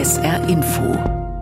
SR Info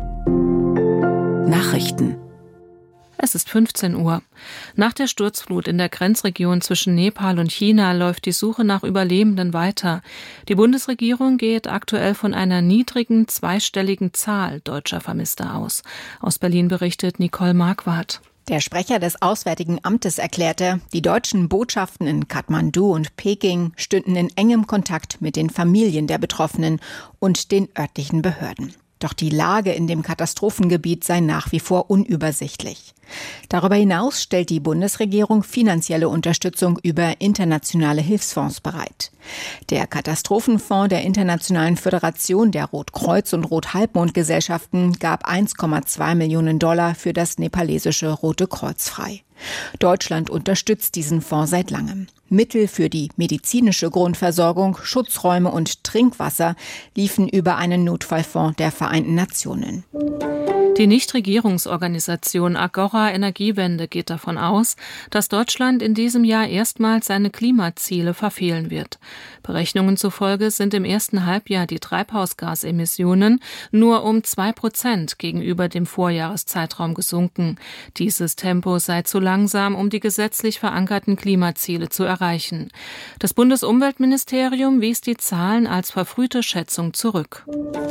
Nachrichten. Es ist 15 Uhr. Nach der Sturzflut in der Grenzregion zwischen Nepal und China läuft die Suche nach Überlebenden weiter. Die Bundesregierung geht aktuell von einer niedrigen, zweistelligen Zahl deutscher Vermisster aus. Aus Berlin berichtet Nicole Marquardt. Der Sprecher des Auswärtigen Amtes erklärte, die deutschen Botschaften in Kathmandu und Peking stünden in engem Kontakt mit den Familien der Betroffenen und den örtlichen Behörden. Doch die Lage in dem Katastrophengebiet sei nach wie vor unübersichtlich. Darüber hinaus stellt die Bundesregierung finanzielle Unterstützung über internationale Hilfsfonds bereit. Der Katastrophenfonds der Internationalen Föderation der Rotkreuz- und Rothalbmond-Gesellschaften gab 1,2 Millionen $ für das nepalesische Rote Kreuz frei. Deutschland unterstützt diesen Fonds seit langem. Mittel für die medizinische Grundversorgung, Schutzräume und Trinkwasser liefen über einen Notfallfonds der Vereinten Nationen. Die Nichtregierungsorganisation Agora Energiewende geht davon aus, dass Deutschland in diesem Jahr erstmals seine Klimaziele verfehlen wird. Berechnungen zufolge sind im ersten Halbjahr die Treibhausgasemissionen nur um 2% gegenüber dem Vorjahreszeitraum gesunken. Dieses Tempo sei zu langsam, um die gesetzlich verankerten Klimaziele zu erreichen. Das Bundesumweltministerium wies die Zahlen als verfrühte Schätzung zurück.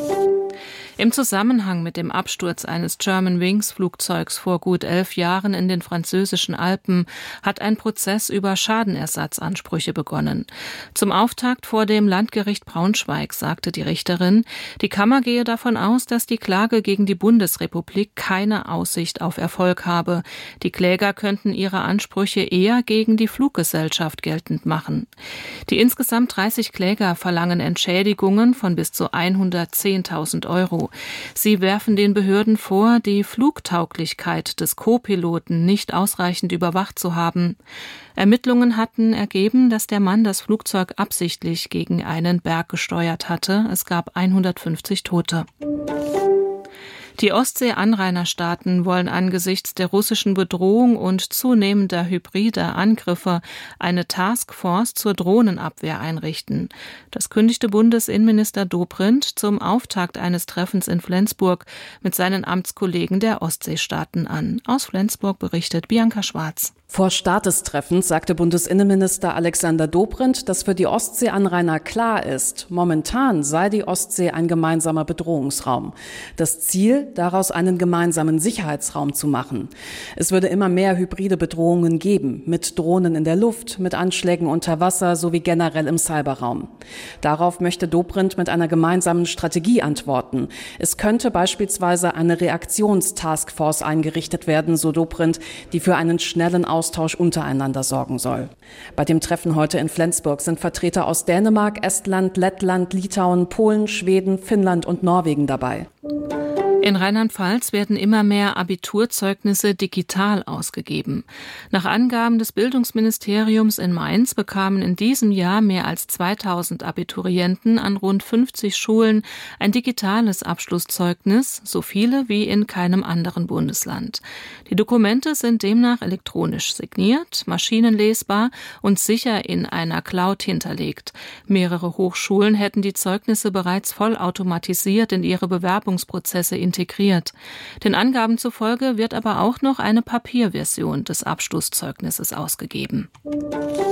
Im Zusammenhang mit dem Absturz eines Germanwings-Flugzeugs vor gut 11 Jahren in den französischen Alpen hat ein Prozess über Schadenersatzansprüche begonnen. Zum Auftakt vor dem Landgericht Braunschweig sagte die Richterin, die Kammer gehe davon aus, dass die Klage gegen die Bundesrepublik keine Aussicht auf Erfolg habe. Die Kläger könnten ihre Ansprüche eher gegen die Fluggesellschaft geltend machen. Die insgesamt 30 Kläger verlangen Entschädigungen von bis zu 110.000 €. Sie werfen den Behörden vor, die Flugtauglichkeit des Co-Piloten nicht ausreichend überwacht zu haben. Ermittlungen hatten ergeben, dass der Mann das Flugzeug absichtlich gegen einen Berg gesteuert hatte. Es gab 150 Tote. Die Ostsee-Anrainerstaaten wollen angesichts der russischen Bedrohung und zunehmender hybrider Angriffe eine Taskforce zur Drohnenabwehr einrichten. Das kündigte Bundesinnenminister Dobrindt zum Auftakt eines Treffens in Flensburg mit seinen Amtskollegen der Ostseestaaten an. Aus Flensburg berichtet Bianca Schwarz. Vor Start des Treffens sagte Bundesinnenminister Alexander Dobrindt, dass für die Ostseeanrainer klar ist, momentan sei die Ostsee ein gemeinsamer Bedrohungsraum. Das Ziel, daraus einen gemeinsamen Sicherheitsraum zu machen. Es würde immer mehr hybride Bedrohungen geben, mit Drohnen in der Luft, mit Anschlägen unter Wasser sowie generell im Cyberraum. Darauf möchte Dobrindt mit einer gemeinsamen Strategie antworten. Es könnte beispielsweise eine Reaktionstaskforce eingerichtet werden, so Dobrindt, die für einen schnellen Austausch untereinander sorgen soll. Bei dem Treffen heute in Flensburg sind Vertreter aus Dänemark, Estland, Lettland, Litauen, Polen, Schweden, Finnland und Norwegen dabei. In Rheinland-Pfalz werden immer mehr Abiturzeugnisse digital ausgegeben. Nach Angaben des Bildungsministeriums in Mainz bekamen in diesem Jahr mehr als 2000 Abiturienten an rund 50 Schulen ein digitales Abschlusszeugnis, so viele wie in keinem anderen Bundesland. Die Dokumente sind demnach elektronisch signiert, maschinenlesbar und sicher in einer Cloud hinterlegt. Mehrere Hochschulen hätten die Zeugnisse bereits vollautomatisiert in ihre Bewerbungsprozesse integriert. Den Angaben zufolge wird aber auch noch eine Papierversion des Abschlusszeugnisses ausgegeben.